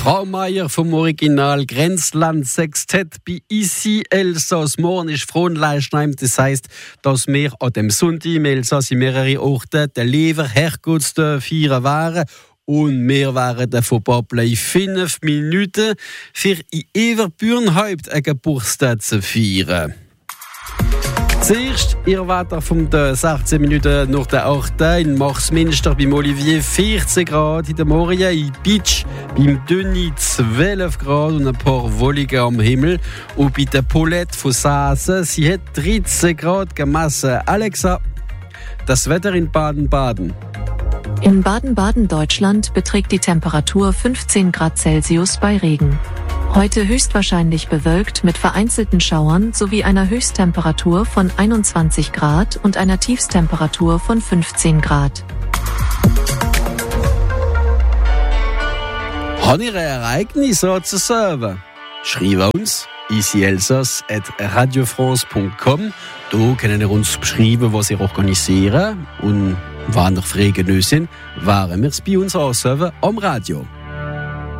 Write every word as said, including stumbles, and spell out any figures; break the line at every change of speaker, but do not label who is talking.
Traumeier vom Original Grenzland Sextett bei Ici Elsass. Morgen ist Fronleichnam, das heisst, dass wir an dem Sonntag im Elsass in mehrere Orten den Lever Herrgottsdag feiern werden. Und wir werden von Bablei fünf Minuten für in Everbürenhaupt einen Geburtstag zu feiern. Zuerst, ihr Wetter von den sechzehn Minuten nach der acht in Marsminster beim Olivier vierzehn Grad, in der Moria in Beach beim Dünni zwölf Grad und ein paar Wolligen am Himmel. Und bei der Paulette von Saase, sie hat dreizehn Grad gemessen. Alexa, das Wetter in Baden-Baden.
In Baden-Baden, Deutschland, beträgt die Temperatur fünfzehn Grad Celsius bei Regen. Heute höchstwahrscheinlich bewölkt mit vereinzelten Schauern sowie einer Höchsttemperatur von einundzwanzig Grad und einer Tiefsttemperatur von fünfzehn Grad.
Haben ihr Ereignisse zu sagen? Schreibt uns ici elsass at radiofrance punkt com. Da können ihr uns beschreiben, was ihr organisieren. Und wenn ihr Fragen sind, wären wir es bei uns ansagen am Radio.